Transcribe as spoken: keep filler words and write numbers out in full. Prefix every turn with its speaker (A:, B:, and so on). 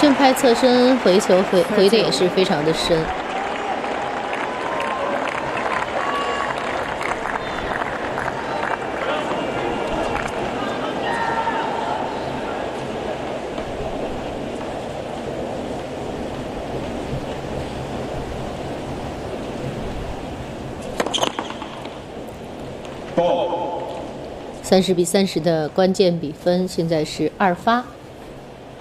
A: 正拍侧身回球回回的也是非常的深。三十比三十的关键比分，现在是二发。